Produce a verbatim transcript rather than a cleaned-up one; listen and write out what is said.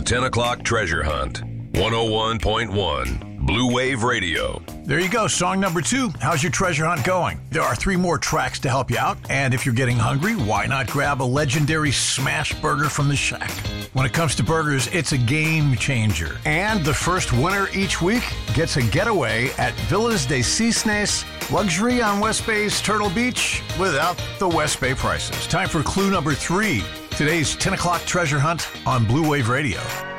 ten o'clock treasure hunt. one oh one point one Blue Wave Radio. There you go, song number two. How's your treasure hunt going? There are three more tracks to help you out, and if you're getting hungry, why not grab a legendary smash burger from the Shack? When it comes to burgers, it's a game changer. And the first winner each week gets a getaway at Villas de Cisnes, luxury on West Bay's Turtle Beach without the West Bay prices. Time for clue number three. Today's ten o'clock treasure hunt on Blue Wave Radio.